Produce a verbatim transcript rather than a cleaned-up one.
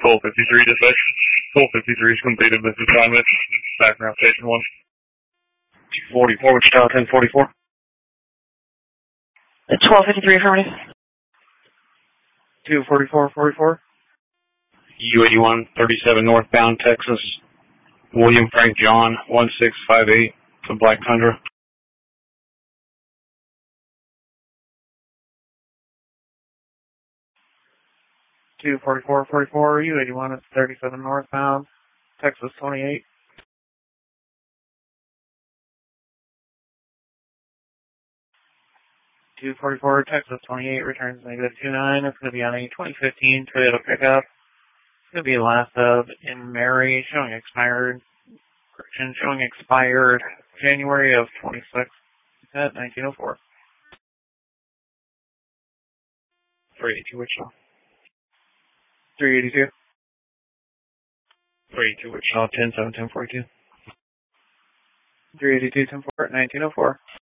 Full fifty-three dispatch. Full fifty-three is completed with assignment. Background station one. forty-four, Wichita, ten forty-four. twelve fifty-three, affirmative. two forty-four forty-four. U eighty-one, thirty-seven northbound, Texas. William Frank John, one six five eight to Black Tundra. two forty-four forty-four, U eighty-one, it's thirty-seven northbound, Texas twenty-eight. two forty-four, Texas twenty-eight, returns negative two nine. It's going to be on a twenty fifteen Toyota pickup. It's going to be a last of in Mary, showing expired, correction, showing expired January of twenty-six at nineteen oh four. three eighty-two Wichita. three eighty-two. three eighty-two Wichita, ten seven ten forty-two. three eighty-two ten four at nineteen oh four.